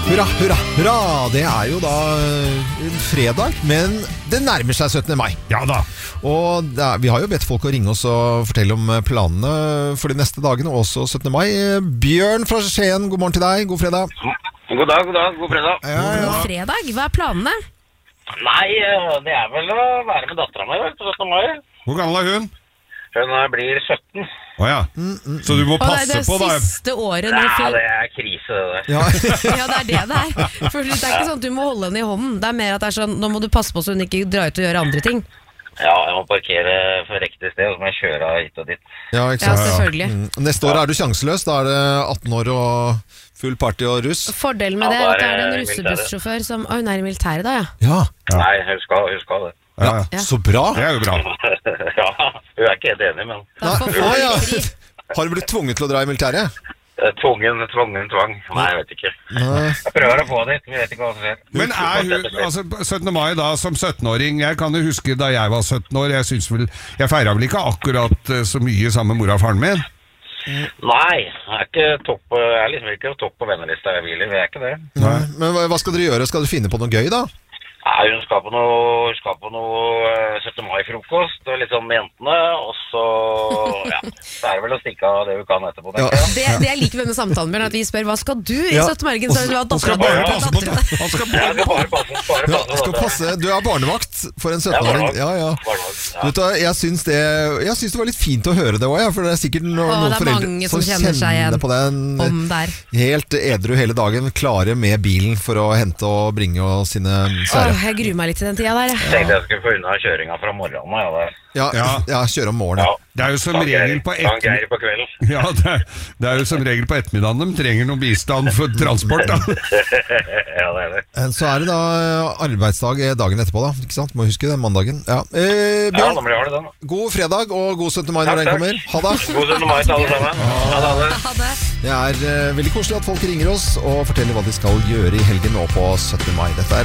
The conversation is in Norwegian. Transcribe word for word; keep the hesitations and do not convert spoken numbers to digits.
Hurra, hurra, hurra! Det er jo da en fredag, men det nærmer seg syttende mai. Ja da. Og er, vi har jo bedt folk å ringe oss og fortelle om planene for de neste dagene, også syttende mai. Bjørn fra Skien, god morgen til deg. God fredag. God dag, god dag, god fredag. Ja, ja. God fredag, hva er planene? Nei, det er vel å være med datteren min på syttende mai. Hvor gammel er hun? Hun blir sytten. Åja, mm, mm. Så du må passe på da. Det er det siste året Ja, før... det er krise det der. Ja. Ja, det er det det er. For det er ikke sånn at du må holde henne i hånden. Det er mer at det er sånn, nå må du passe på så hun ikke drar ut og gjør andre ting. Ja, jeg må parkere for riktig sted, så må jeg kjøre hit og dit. Ja, ikke Ja, sant? selvfølgelig. Mm. Neste år er du sjanseløs. Da er det atten år og full party og russ. Fordelen med Ja, det er at det da er er en det russebussjåfør som... Å, hun er i militæret da, ja. Ja, Ja. Nei, hun skal, hun skal det. Ja, ja. Ja. så bra. Det er jo bra. Ja, hun er ikke helt enig, men Da får Nei, folk ja. fri. Har du blitt tvunget til å dra i militæret? eh, tvungen, tvungen, tvang. Nei, jeg vet ikke. Nei. Jeg prøver å få det, vi vet ikke hva som skjer. Men er hun, altså syttende mai da, som syttenåring, jeg kan jo huske da jeg var sytten år, jeg synes vel, jeg feiret vel ikke akkurat eh, så mye sammen med mora og faren min. Nei, jeg er ikke topp, jeg er liksom ikke topp på vennelista jeg vil, vi er ikke det. Nei. Men hva- hva skal dere gjøre? Skal du finne på noe gøy da? Nei, hun skal på noe, hun skal på noe eh, syttende mai-frokost, og litt sånn med jentene, og så, ja, så er det vel å stikke av det hun kan etterpå, Ja. tenker jeg. Det, det jeg liker med denne samtalen, Bjørn, at vi spør, hva skal du i Ja. syttende mai? Så er det at Han skal datteren bare din- passe på datteren din- han skal Jeg skal bare passe, bare Ja, passe. skal passe. Du er barnevakt for en Ja, syttenåring. barnevakt. Ja, ja. Barnevakt, ja. Vet du, hva, jeg syns det, jeg syns det var litt fint å høre det også, ja, for det er sikkert no, Å, noen det er foreldre mange som kjenner seg igjen på den om der. helt edru hele dagen, klare med bilen for å hente og bringe oss sine kjære. Åh, jeg gruer meg litt til den tida der, jeg. Tenkte jeg skulle få unna kjøringa fra morgenen, ja, det. Ja, ja. Ja. kjøre om morgenen. Ja. Det er jo som Sankt regel Geir- på Sankt etter... Geir på kvelden. Ja, det er, det er jo som regel på ettermiddagen de trenger noen bistand for transport da. Ja, det er det. Eh, Så er det da arbeidsdag dagen etterpå, da. Ikke sant? Må huske det, mandagen. Ja. Eh, Ja, Bjørn, da blir det den. god fredag og god syttende mai når Takk, den takk. kommer. Ha det. God syttende mai til alle sammen. Ha det, ha det. Ha det. Det er eh, veldig koselig at folk ringer oss og forteller hva de skal gjøre i helgen nå på syttende mai. Dette er